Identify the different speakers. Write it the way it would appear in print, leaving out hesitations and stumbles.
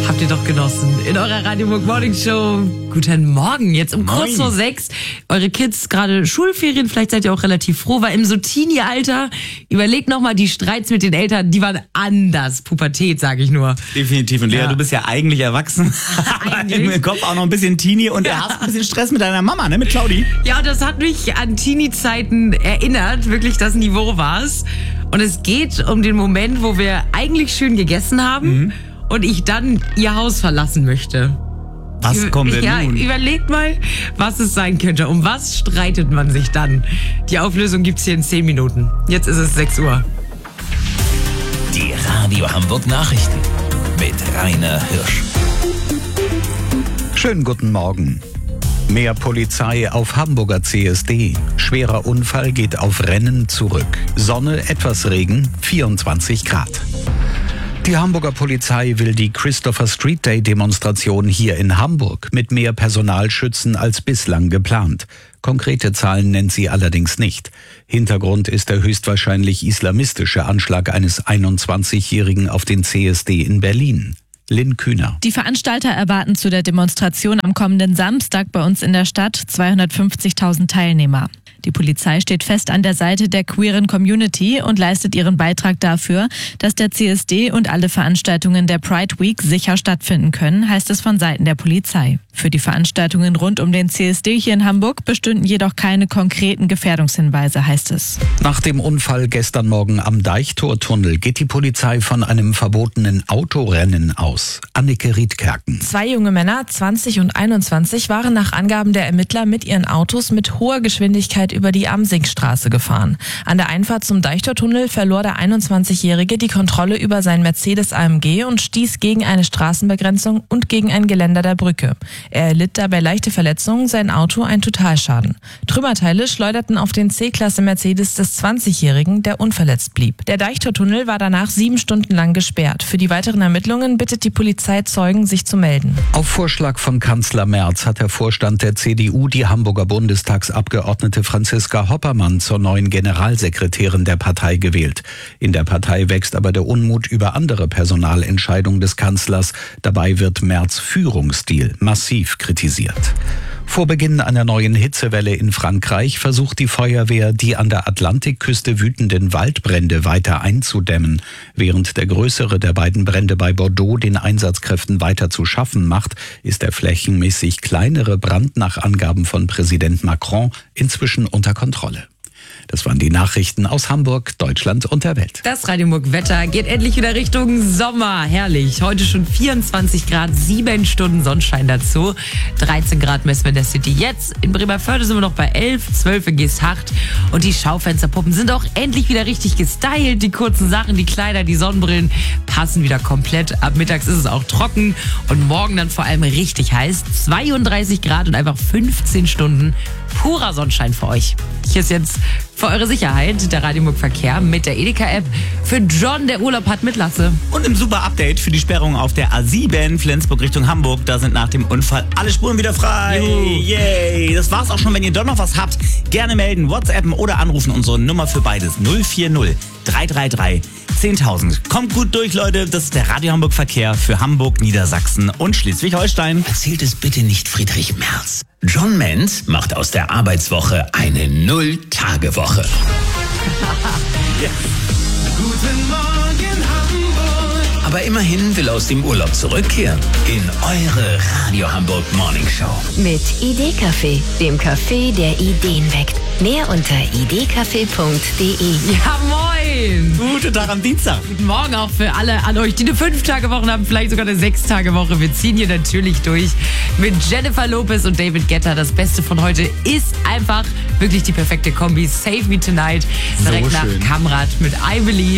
Speaker 1: Habt ihr doch genossen in eurer Radio Morning Show. Guten Morgen, jetzt um kurz vor 6. Eure Kids gerade Schulferien, vielleicht seid ihr auch relativ froh, weil im so Teenie-Alter, überlegt nochmal, die Streits mit den Eltern, die waren anders. Pubertät, sage ich nur.
Speaker 2: Definitiv. Und Lea, du bist ja eigentlich erwachsen.
Speaker 1: Eigentlich.
Speaker 2: Im Kopf auch noch ein bisschen Teenie und du hast ein bisschen Stress mit deiner Mama, ne? Mit Claudi.
Speaker 1: Ja, das hat mich an Teenie-Zeiten erinnert. Wirklich, das Niveau war's. Und es geht um den Moment, wo wir eigentlich schön gegessen haben und ich dann ihr Haus verlassen möchte.
Speaker 2: Was kommt denn nun?
Speaker 1: Überlegt mal, was es sein könnte. Um was streitet man sich dann? Die Auflösung gibt's hier in 10 Minuten. Jetzt ist es 6 Uhr.
Speaker 3: Die Radio Hamburg Nachrichten mit Rainer Hirsch.
Speaker 4: Schönen guten Morgen. Mehr Polizei auf Hamburger CSD. Schwerer Unfall geht auf Rennen zurück. Sonne, etwas Regen, 24 Grad. Die Hamburger Polizei will die Christopher Street Day Demonstration hier in Hamburg mit mehr Personalschützen als bislang geplant. Konkrete Zahlen nennt sie allerdings nicht. Hintergrund ist der höchstwahrscheinlich islamistische Anschlag eines 21-Jährigen auf den CSD in Berlin. Lynn Kühner.
Speaker 5: Die Veranstalter erwarten zu der Demonstration am kommenden Samstag bei uns in der Stadt 250.000 Teilnehmer. Die Polizei steht fest an der Seite der queeren Community und leistet ihren Beitrag dafür, dass der CSD und alle Veranstaltungen der Pride Week sicher stattfinden können, heißt es von Seiten der Polizei. Für die Veranstaltungen rund um den CSD hier in Hamburg bestünden jedoch keine konkreten Gefährdungshinweise, heißt es.
Speaker 4: Nach dem Unfall gestern Morgen am Deichtortunnel geht die Polizei von einem verbotenen Autorennen aus. Annike Riedkerken.
Speaker 6: 2 junge Männer, 20 und 21, waren nach Angaben der Ermittler mit ihren Autos mit hoher Geschwindigkeit über die Amsingstraße gefahren. An der Einfahrt zum Deichtortunnel verlor der 21-Jährige die Kontrolle über sein Mercedes AMG und stieß gegen eine Straßenbegrenzung und gegen ein Geländer der Brücke. Er erlitt dabei leichte Verletzungen, sein Auto ein Totalschaden. Trümmerteile schleuderten auf den C-Klasse Mercedes des 20-Jährigen, der unverletzt blieb. Der Deichtortunnel war danach 7 Stunden lang gesperrt. Für die weiteren Ermittlungen bittet die Polizei Zeugen, sich zu melden.
Speaker 4: Auf Vorschlag von Kanzler Merz hat der Vorstand der CDU die Hamburger Bundestagsabgeordnete Franziska Hoppermann zur neuen Generalsekretärin der Partei gewählt. In der Partei wächst aber der Unmut über andere Personalentscheidungen des Kanzlers. Dabei wird Merz' Führungsstil massiv kritisiert. Vor Beginn einer neuen Hitzewelle in Frankreich versucht die Feuerwehr, die an der Atlantikküste wütenden Waldbrände weiter einzudämmen. Während der größere der beiden Brände bei Bordeaux den Einsatzkräften weiter zu schaffen macht, ist der flächenmäßig kleinere Brand nach Angaben von Präsident Macron inzwischen unter Kontrolle. Das waren die Nachrichten aus Hamburg, Deutschland und der Welt.
Speaker 1: Das Radio Hamburg Wetter geht endlich wieder Richtung Sommer. Herrlich. Heute schon 24 Grad, 7 Stunden Sonnenschein dazu. 13 Grad messen wir in der City. Jetzt in Bremervörde sind wir noch bei 11, 12 in Geesthacht. Und die Schaufensterpuppen sind auch endlich wieder richtig gestylt. Die kurzen Sachen, die Kleider, die Sonnenbrillen passen wieder komplett. Ab mittags ist es auch trocken und morgen dann vor allem richtig heiß. 32 Grad und einfach 15 Stunden purer Sonnenschein für euch. Hier ist jetzt für eure Sicherheit der Radio Hamburg Verkehr mit der Edeka-App für John, der Urlaub hat mit Lasse.
Speaker 2: Und im super Update für die Sperrung auf der A7 Flensburg Richtung Hamburg. Da sind nach dem Unfall alle Spuren wieder frei.
Speaker 1: Juhu.
Speaker 2: Yay! Das war's auch schon. Wenn ihr doch noch was habt, gerne melden, WhatsAppen oder anrufen. Unsere Nummer für beides 040 333 10.000. Kommt gut durch, Leute. Das ist der Radio Hamburg Verkehr für Hamburg, Niedersachsen und Schleswig-Holstein.
Speaker 3: Erzählt es bitte nicht Friedrich Merz. John Menz macht aus der Arbeitswoche eine 0-Tage-Woche.
Speaker 7: Guten Morgen Hamburg.
Speaker 3: Aber immerhin will er aus dem Urlaub zurückkehren in eure Radio Hamburg Morning Show.
Speaker 8: Mit Idee-Café, dem Café, der Ideen weckt. Mehr unter idecafé.de.
Speaker 1: Ja, moin!
Speaker 2: Guten Tag am Dienstag.
Speaker 1: Guten Morgen auch für alle an euch, die eine 5-Tage-Woche haben, vielleicht sogar eine 6-Tage-Woche. Wir ziehen hier natürlich durch mit Jennifer Lopez und David Guetta. Das Beste von heute ist einfach wirklich die perfekte Kombi. Save Me Tonight, direkt nach
Speaker 2: schön.
Speaker 1: Kamrat mit I Believe.